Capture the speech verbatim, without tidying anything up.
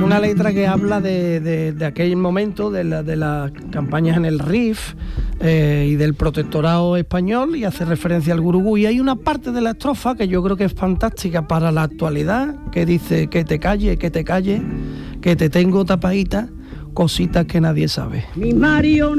una letra que habla de, de, de aquel momento, de, la, de las campañas en el R I F eh, y del protectorado español, y hace referencia al gurugú. Y hay una parte de la estrofa que yo creo que es fantástica para la actualidad, que dice: que te calle, que te calle, que te tengo tapadita, cositas que nadie sabe. Mi Mario